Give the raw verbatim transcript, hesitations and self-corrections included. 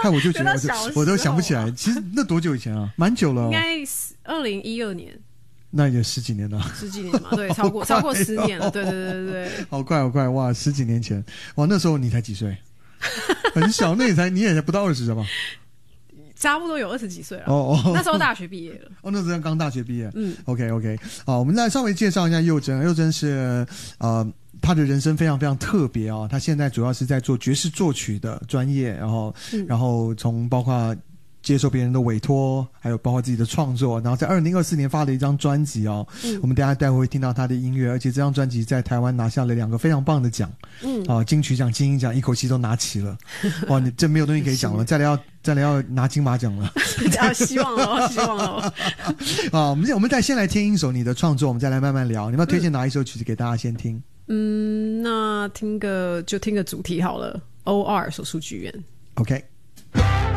害我就觉得我都我都想不起来。其实那多久以前啊？蛮久了、哦， 应该二零一二年。 那也十几年了， 十几年嘛，对，超过、哦、超过十年了，对对对对对， 好快好快哇！十几年前，哇，那时候你才几岁？很小，那也才你也才不到二十吧？ 差不多有二十几岁了。 哦哦， 那时候大学毕业了。 哦，那时候刚大学毕业。 嗯 ，OK OK， 好，我们再稍微介绍一下佑真。佑真是呃，他的人生非常非常特别啊、哦。他现在主要是在做爵士作曲的专业，然后、嗯、然后从包括接受别人的委托，还有包括自己的创作，然后在二零二四年发了一张专辑哦、嗯，我们等一下待会会听到他的音乐，而且这张专辑在台湾拿下了两个非常棒的奖，嗯，啊，金曲奖、金鹰奖一口气都拿齐了，哇，你这没有东西可以讲了，再来要再来要拿金马奖了， 希望了，希望了， 啊，我们我们再先来听一首你的创作，我们再来慢慢聊，你们要推荐哪一首曲子给大家先听？ 嗯，那听个就听个主题好了 ，O R 手术剧院 ，OK。